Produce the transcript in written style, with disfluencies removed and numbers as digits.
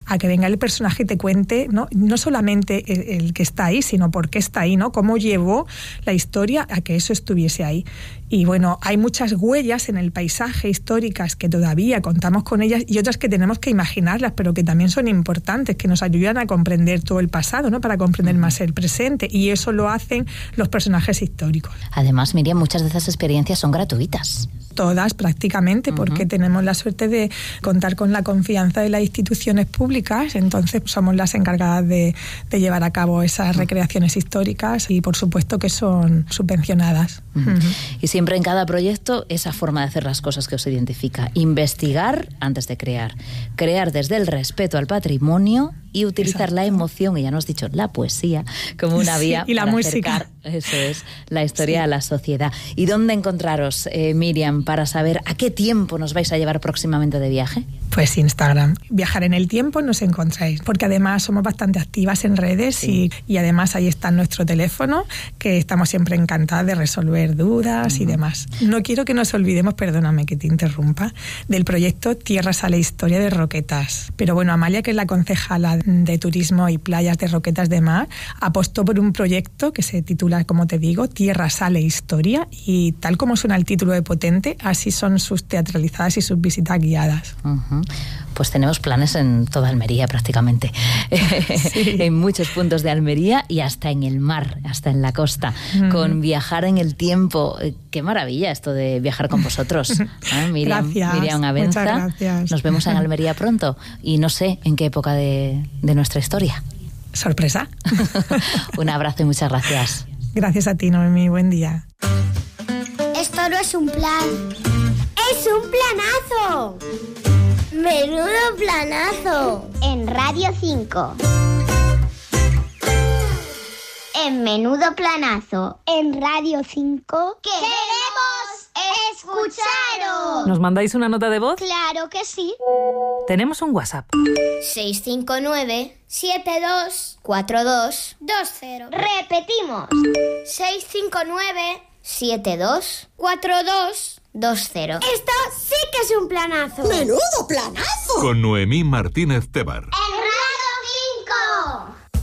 a que venga el personaje y te cuente, no solamente el que está ahí, sino por qué está ahí, ¿no? Cómo llevó la historia a que eso estuviese ahí. Y bueno, hay muchas huellas en el paisaje históricas que todavía contamos con ellas y otras que tenemos que imaginarlas, pero que también son importantes, que nos ayudan a comprender todo el pasado, ¿no? Para comprender más el presente, y eso lo hacen los personajes históricos. Además, Miriam, muchas de esas experiencias son gratuitas. Todas prácticamente, porque tenemos la suerte de contar con la confianza de las instituciones públicas, entonces somos las encargadas de llevar a cabo esas recreaciones históricas y por supuesto que son subvencionadas. Y siempre en cada proyecto esa forma de hacer las cosas que os identifica: investigar antes de crear desde el respeto al patrimonio y utilizar la emoción, y ya nos has dicho, la poesía, como una vía y la para música. acercar, eso es, la historia a la sociedad. ¿Y dónde encontraros, Miriam, para saber a qué tiempo nos vais a llevar próximamente de viaje? Pues Instagram. Viajar en el tiempo nos encontráis, porque además somos bastante activas en redes y además ahí está nuestro teléfono, que estamos siempre encantadas de resolver dudas y demás. No quiero que nos olvidemos, perdóname que te interrumpa, del proyecto Tierra Sale Historia de Roquetas. Pero bueno, Amalia, que es la concejala de Turismo y Playas de Roquetas de Mar, apostó por un proyecto que se titula, como te digo, Tierra Sale Historia, y tal como suena el título de potente, así son sus teatralizadas y sus visitas guiadas. Pues tenemos planes en toda Almería prácticamente, en muchos puntos de Almería y hasta en el mar, hasta en la costa, con viajar en el tiempo. Qué maravilla esto de viajar con vosotros. Miriam Abenza, muchas gracias. Nos vemos en Almería pronto y no sé en qué época de nuestra historia. Sorpresa. Un abrazo y muchas gracias. Gracias a ti, Noemí, buen día. Esto no es un plan, es un planazo. ¡Menudo planazo! En Radio 5. En Menudo Planazo. En Radio 5. ¡Queremos escucharos! ¿Nos mandáis una nota de voz? ¡Claro que sí! Tenemos un WhatsApp. 659-724220. Repetimos. 659-724220. Esto sí que es un planazo. ¡Menudo planazo! Con Noemí Martínez Tebar.